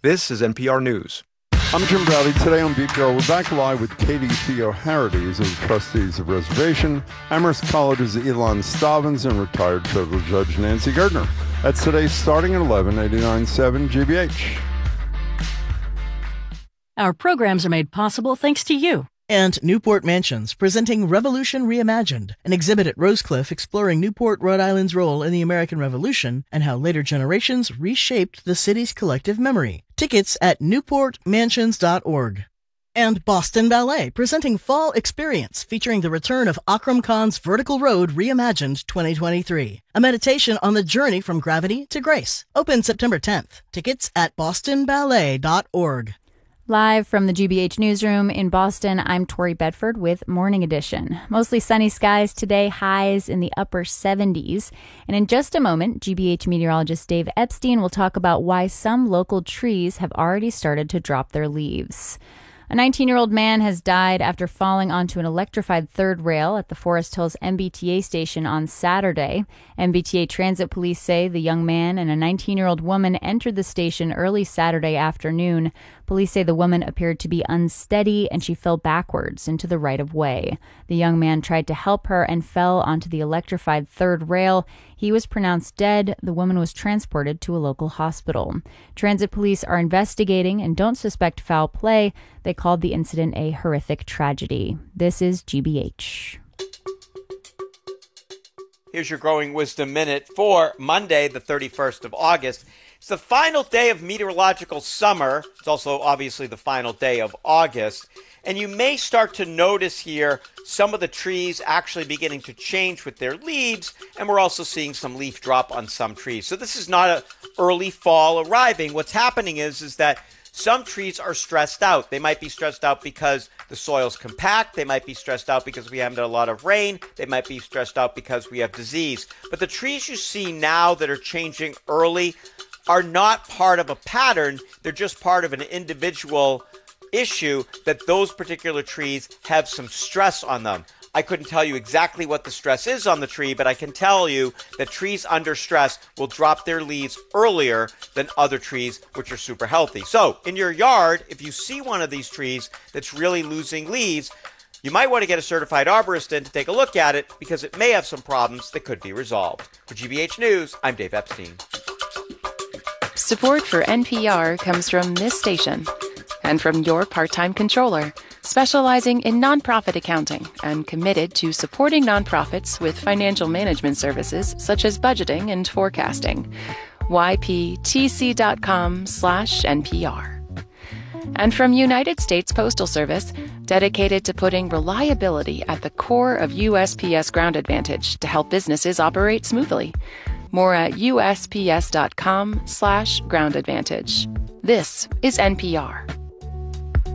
This is NPR News. I'm Jim Browdy. Today on BPR, we're back live with Katie Theo-Harrides of the Trustees of Reservation, Amherst College's Elon Stavins, and retired federal judge Nancy Gertner. That's today starting at 11, 89.7 GBH. Our programs are made possible thanks to you. And Newport Mansions, presenting Revolution Reimagined, an exhibit at Rosecliff exploring Newport, Rhode Island's role in the American Revolution and how later generations reshaped the city's collective memory. Tickets at newportmansions.org. And Boston Ballet, presenting Fall Experience, featuring the return of Akram Khan's Vertical Road Reimagined 2023. A meditation on the journey from gravity to grace. Open September 10th. Tickets at bostonballet.org. Live from the GBH newsroom in Boston, I'm Tori Bedford with Morning Edition. Mostly sunny skies today, highs in the upper 70s. And in just a moment, GBH meteorologist Dave Epstein will talk about why some local trees have already started to drop their leaves. A 19-year-old man has died after falling onto an electrified third rail at the Forest Hills MBTA station on Saturday. MBTA Transit Police say the young man and a 19-year-old woman entered the station early Saturday afternoon. Police say the woman appeared to be unsteady and she fell backwards into the right-of-way. The young man tried to help her and fell onto the electrified third rail. He was pronounced dead. The woman was transported to a local hospital. Transit police are investigating and don't suspect foul play. They called the incident a horrific tragedy. This is GBH. Here's your Growing Wisdom Minute for Monday, the 31st of August. It's the final day of meteorological summer. It's also obviously the final day of August. And you may start to notice here some of the trees actually beginning to change with their leaves, and we're also seeing some leaf drop on some trees. So this is not an early fall arriving. What's happening is that some trees are stressed out. They might be stressed out because the soil's compact. They might be stressed out because we haven't had a lot of rain. They might be stressed out because we have disease. But the trees you see now that are changing early are not part of a pattern. They're just part of an individual issue that those particular trees have some stress on them. I couldn't tell you exactly what the stress is on the tree, but I can tell you that trees under stress will drop their leaves earlier than other trees, which are super healthy. So in your yard, if you see one of these trees that's really losing leaves, you might want to get a certified arborist in to take a look at it because it may have some problems that could be resolved. For GBH News, I'm Dave Epstein. Support for NPR comes from this station and from your part-time controller, specializing in nonprofit accounting and committed to supporting nonprofits with financial management services such as budgeting and forecasting. yptc.com/NPR. And from United States Postal Service, dedicated to putting reliability at the core of USPS Ground Advantage to help businesses operate smoothly. More at USPS.com/groundadvantage. This is NPR.